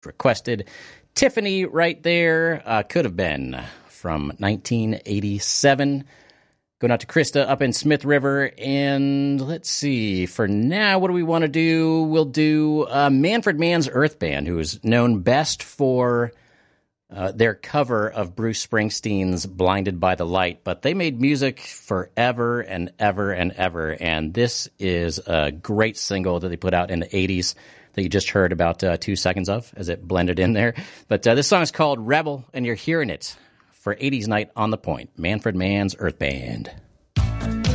requested. Tiffany right there. Could have been from 1987. Going out to Krista up in Smith River. And let's see. For now, what do we want to do? We'll do Manfred Mann's Earth Band, who is known best for their cover of Bruce Springsteen's Blinded by the Light. But they made music forever and ever and ever. And this is a great single that they put out in the 80s that you just heard about 2 seconds of as it blended in there. But this song is called Rebel, and you're hearing it for 80s Night on the Point, Manfred Mann's Earth Band.